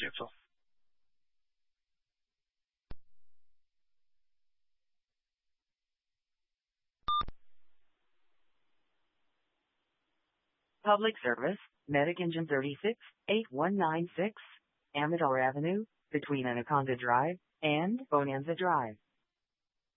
cancel. Public Service, Medic Engine 36, 8196, Amador Avenue, between Anaconda Drive and Bonanza Drive.